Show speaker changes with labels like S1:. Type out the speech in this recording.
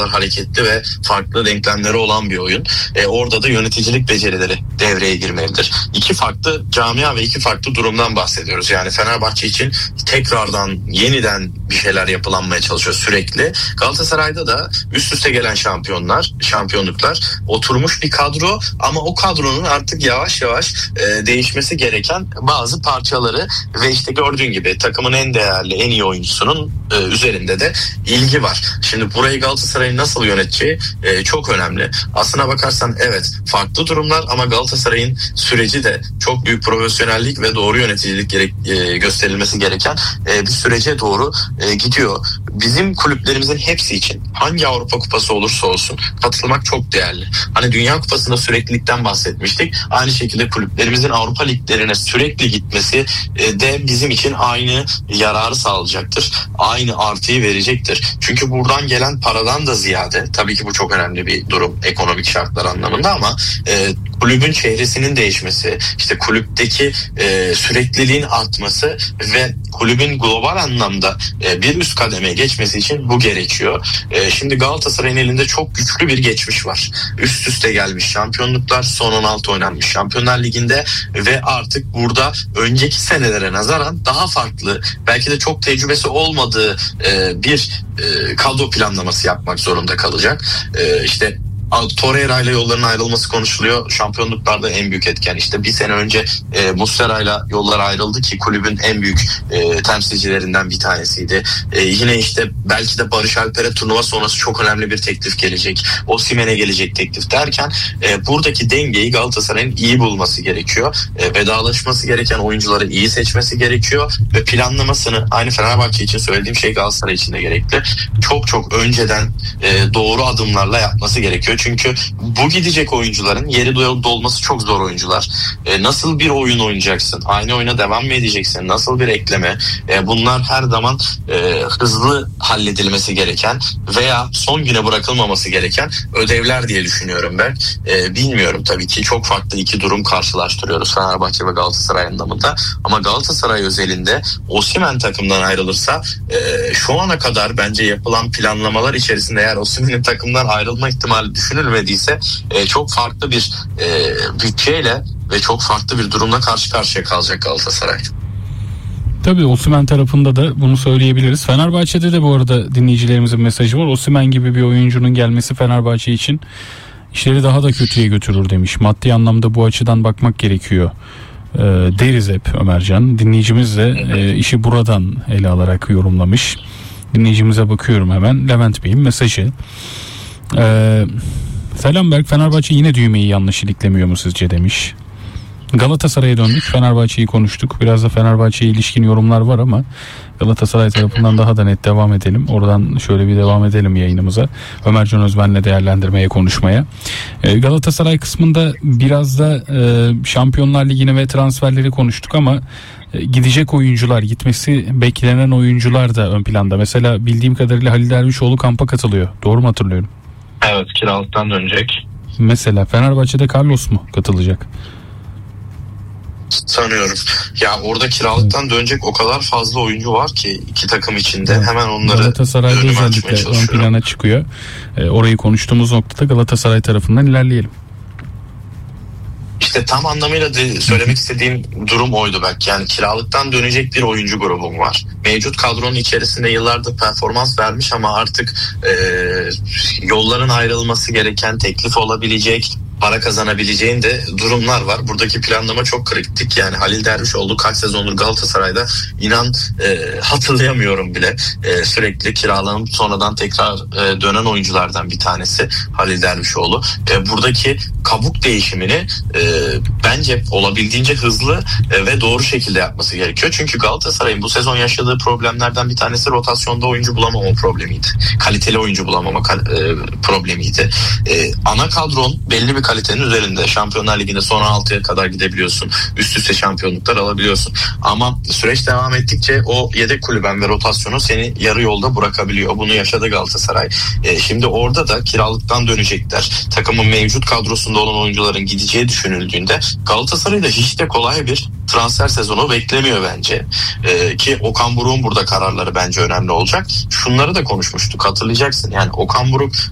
S1: kadar hareketli ve farklı denklemleri olan bir oyun. Orada da yöneticilik becerileri devreye girmelidir. İki farklı camia ve iki farklı durumdan bahsediyoruz. Yani Fenerbahçe için tekrardan yeniden bir şeyler yapılanmaya çalışıyor sürekli. Galatasaray'da da üst üste gelen şampiyonluklar, oturmuş bir kadro ama o kadronun artık yavaş yavaş değişmesi gereken bazı parçaları ve işte gördüğün gibi takımın en değerli, en iyi oyuncusunun üzerinde de ilgi var. Şimdi burayı Galatasaray'ın nasıl yöneteceği çok önemli. Aslına bakarsan evet farklı durumlar ama Galatasaray'ın süreci de çok büyük profesyonellik ve doğru yöneticilik gösterilmesi gereken bir sürece doğru gidiyor. Bizim kulüplerimizin hepsi için hangi Avrupa Kupası olursa olsun katılmak çok değerli. Hani Dünya Kupası'nda süreklilikten bahsetmiştik. Aynı şekilde kulüplerimizin Avrupa liglerine sürekli gitmesi de bizim için aynı yararı sağlayacaktır. Aynı artıyı verecektir. Çünkü buradan gelen paradan da ziyade, tabii ki bu çok önemli bir durum ekonomik şartlar anlamında ama kulübün çehresinin değişmesi, işte kulüpteki sürekliliğin artması ve kulübün global anlamda bir üst kademeye geçmesi için bu gerekiyor. Şimdi Galatasaray'ın elinde çok güçlü bir geçmiş var. Üst üste gelmiş şampiyonluklar, son 16 oynanmış Şampiyonlar Ligi'nde ve artık burada önceki senelere nazaran daha farklı, belki de çok tecrübesi olmadığı bir kadro planlaması yapmak zorunda kalacak. İşte Torreira ile yolların ayrılması konuşuluyor. Şampiyonluklarda en büyük etken. İşte bir sene önce Muslera ile yollar ayrıldı ki kulübün en büyük temsilcilerinden bir tanesiydi. Yine işte belki de Barış Alper'e turnuva sonrası çok önemli bir teklif gelecek. Osimhen'e gelecek teklif derken buradaki dengeyi Galatasaray'ın iyi bulması gerekiyor. Vedalaşması gereken oyuncuları iyi seçmesi gerekiyor ve planlamasını, aynı Fenerbahçe için söylediğim şey Galatasaray için de gerekli, çok çok önceden doğru adımlarla yapması gerekiyor. Çünkü bu gidecek oyuncuların yeri dolması çok zor oyuncular. Nasıl bir oyun oynayacaksın? Aynı oyuna devam mı edeceksin? Nasıl bir ekleme? Bunlar her zaman hızlı halledilmesi gereken veya son güne bırakılmaması gereken ödevler diye düşünüyorum ben. Bilmiyorum, tabii ki çok farklı iki durum karşılaştırıyoruz Fenerbahçe ve Galatasaray anlamında. Ama Galatasaray özelinde Osimhen takımdan ayrılırsa şu ana kadar bence yapılan planlamalar içerisinde eğer Osimhen'in takımdan ayrılma ihtimali düşünülmediyse çok farklı bir bütçeyle ve çok farklı bir durumla karşı karşıya kalacak Galatasaray.
S2: Tabii Osimhen tarafında da bunu söyleyebiliriz. Fenerbahçe'de de bu arada dinleyicilerimizin mesajı var. Osimhen gibi bir oyuncunun gelmesi Fenerbahçe için işleri daha da kötüye götürür demiş. Maddi anlamda bu açıdan bakmak gerekiyor deriz hep Ömercan. Dinleyicimiz de işi buradan ele alarak yorumlamış. Dinleyicimize bakıyorum hemen. Levent Bey'in mesajı. Selam Berk, Fenerbahçe yine düğmeyi yanlış iliklemiyor mu sizce demiş. Galatasaray'a döndük, Fenerbahçe'yi konuştuk. Biraz da Fenerbahçe'ye ilişkin yorumlar var ama Galatasaray tarafından daha da net devam edelim. Oradan şöyle bir devam edelim yayınımıza. Ömercan Özben'le değerlendirmeye, konuşmaya. Galatasaray kısmında biraz da Şampiyonlar Ligi'ni ve transferleri konuştuk ama gidecek oyuncular, gitmesi beklenen oyuncular da ön planda. Mesela bildiğim kadarıyla Halil Dervişoğlu kampa katılıyor. Doğru mu hatırlıyorum?
S1: Evet, kiralıktan dönecek.
S2: Mesela Fenerbahçe'de Carlos mu katılacak?
S1: Sanıyorum. Ya orada kiralıktan dönecek o kadar fazla oyuncu var ki iki takım içinde. Evet. Hemen onları
S2: Galatasaray'da özellikle ön plana çıkıyor. Orayı konuştuğumuz noktada Galatasaray tarafından ilerleyelim.
S1: İşte tam anlamıyla söylemek istediğim durum oydu belki. Yani kiralıktan dönecek bir oyuncu grubum var. Mevcut kadronun içerisinde yıllardır performans vermiş ama artık yolların ayrılması gereken, teklif olabilecek, para kazanabileceğin de durumlar var. Buradaki planlama çok kritik. Yani Halil Dervişoğlu kaç sezondur Galatasaray'da, inan hatırlayamıyorum bile. Sürekli kiralanıp sonradan tekrar dönen oyunculardan bir tanesi Halil Dervişoğlu. Buradaki kabuk değişimini bence olabildiğince hızlı ve doğru şekilde yapması gerekiyor. Çünkü Galatasaray'ın bu sezon yaşadığı problemlerden bir tanesi rotasyonda oyuncu bulamama problemiydi. Kaliteli oyuncu bulamama problemiydi. Ana kadron belli bir kalitenin üzerinde. Şampiyonlar Ligi'nde son 6'ya kadar gidebiliyorsun. Üst üste şampiyonluklar alabiliyorsun. Ama süreç devam ettikçe o yedek kulüben ve rotasyonu seni yarı yolda bırakabiliyor. Bunu yaşadı Galatasaray. Şimdi orada da kiralıktan dönecekler. Takımın mevcut kadrosunda olan oyuncuların gideceği düşünüldüğünde Galatasaray'da hiç de kolay bir transfer sezonu beklemiyor bence. Ki Okan Buruk'un burada kararları bence önemli olacak. Şunları da konuşmuştuk, hatırlayacaksın. Yani Okan Buruk